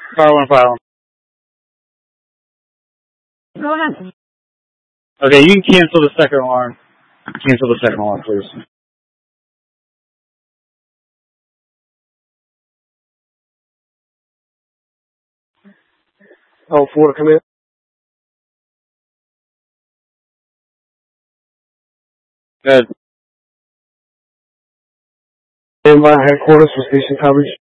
Fire one, fire one. Go ahead. Okay, you can cancel the second alarm. Cancel the second alarm, please. Oh, 4 to come in. Good. Stand by headquarters for station coverage.